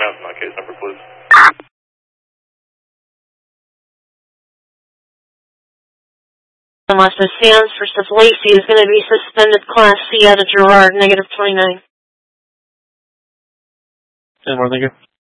timeouts in that case number, please. Unless the Sands for Lacey is going to be suspended Class C out of Girard, -29. 10 more, thank you.